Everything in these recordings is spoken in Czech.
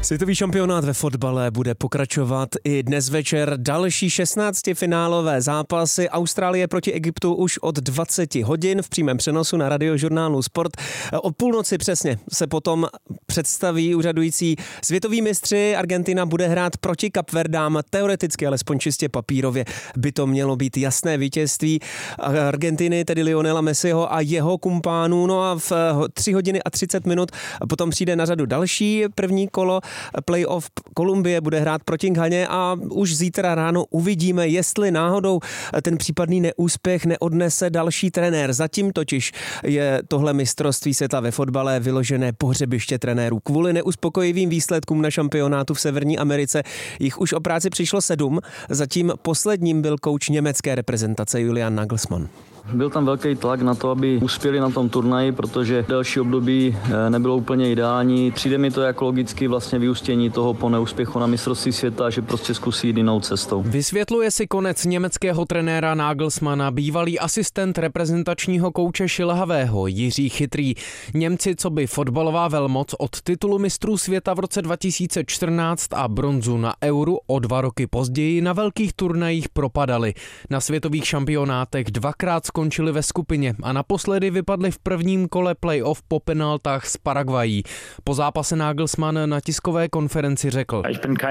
Světový šampionát ve fotbale bude pokračovat i dnes večer. Další 16finálové zápasy Austrálie proti Egyptu už od 20 hodin v přímém přenosu na Radiožurnálu Sport. Od půlnoci přesně se potom představí úřadující světoví mistři. Argentina bude hrát proti Kapverdám. Teoreticky, alespoň čistě papírově, by to mělo být jasné vítězství Argentiny, tedy Lionela Messiho a jeho kumpánů. No a v 3 hodiny a 30 minut potom přijde na řadu další první kolo playoff. Kolumbie bude hrát proti Ghaně a už zítra ráno uvidíme, jestli náhodou ten případný neúspěch neodnese další trenér. Zatím totiž je tohle mistrovství světa ve fotbale vyložené pohřebiště trenérů. Kvůli neuspokojivým výsledkům na šampionátu v Severní Americe jich už o práci přišlo 7. Zatím posledním byl kouč německé reprezentace Julian Nagelsmann. Byl tam velký tlak na to, aby uspěli na tom turnaji, protože další období nebylo úplně ideální. Přijde mi to jako logicky vlastně vyústění toho po neúspěchu na mistrovství světa, že prostě zkusí jít jinou cestou. Vysvětluje si konec německého trenéra Nagelsmana bývalý asistent reprezentačního kouče šilhavého Jiří Chytrý. Němci coby fotbalová velmoc od titulu mistrů světa v roce 2014 a bronzu na Euru o 2 roky později na velkých turnajích propadali. Na světových šampionátech dvakrát skončili ve skupině a naposledy vypadli v prvním kole playoff po penaltách s Paraguayí. Po zápase Nagelsmann na tiskové konferenci řekl: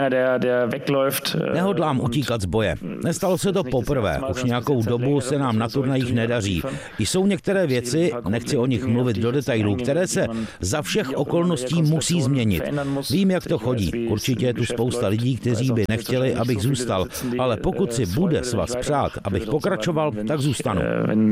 Nehodlám utíkat z boje. Nestalo se to poprvé. Už nějakou dobu se nám na turnajích nedaří. Jsou některé věci, nechci o nich mluvit do detailů, které se za všech okolností musí změnit. Vím, jak to chodí. Určitě je tu spousta lidí, kteří by nechtěli, abych zůstal, ale pokud si bude svaz přát, abych pokračoval, tak zůstanu.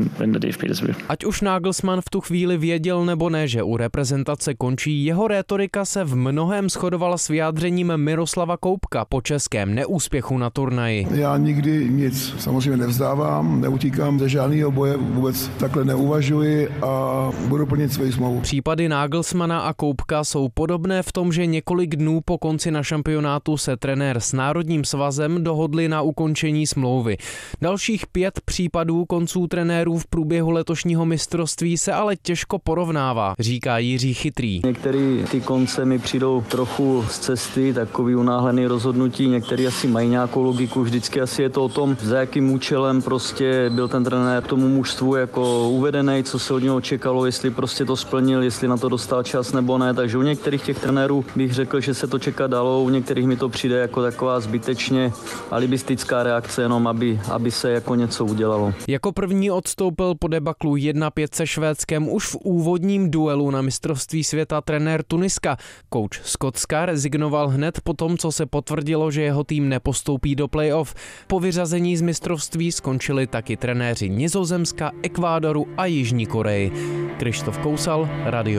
Ať už Nagelsmann v tu chvíli věděl nebo ne, že u reprezentace končí, jeho rétorika se v mnohém shodovala s vyjádřením Miroslava Koupka po českém neúspěchu na turnaji. Já nikdy nic samozřejmě nevzdávám, neutíkám ze žádného boje, vůbec takhle neuvažuji a budu plnit svoji smlouvu. Případy Nagelsmana a Koupka jsou podobné v tom, že několik dnů po konci na šampionátu se trenér s Národním svazem dohodli na ukončení smlouvy. Dalších 5 případů konců trenérů v průběhu letošního mistrovství se ale těžko porovnává, říká Jiří Chytrý. Některé ty konce mi přijdou trochu z cesty, takový unáhlený rozhodnutí, některé asi mají nějakou logiku, vždycky asi je to o tom, za jakým účelem prostě byl ten trenér k tomu mužstvu jako uvedený, co se od něho čekalo, jestli prostě to splnil, jestli na to dostal čas nebo ne, takže u některých těch trenérů bych řekl, že se to čekat dalo, u některých mi to přijde jako taková zbytečně alibistická reakce, jenom aby se jako něco udělalo. Jako první odstoupil po debaklu 1-5 se Švédskem už v úvodním duelu na mistrovství světa trenér Tuniska. Kouč Skotska rezignoval hned po tom, co se potvrdilo, že jeho tým nepostoupí do playoff. Po vyřazení z mistrovství skončili taky trenéři Nizozemska, Ekvádoru a Jižní Koreji. Krištof Kousal, Radio